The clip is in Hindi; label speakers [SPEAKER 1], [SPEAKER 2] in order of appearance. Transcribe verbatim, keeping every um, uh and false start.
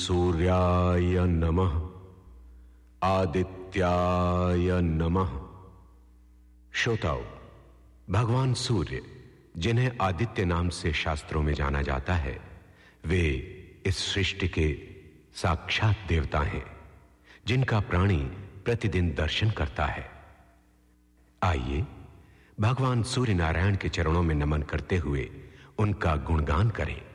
[SPEAKER 1] सूर्याय नमः आदित्याय नमः। श्रोताओं, भगवान सूर्य, जिन्हें आदित्य नाम से शास्त्रों में जाना जाता है, वे इस सृष्टि के साक्षात देवता हैं, जिनका प्राणी प्रतिदिन दर्शन करता है। आइए भगवान सूर्य नारायण के चरणों में नमन करते हुए उनका गुणगान करें।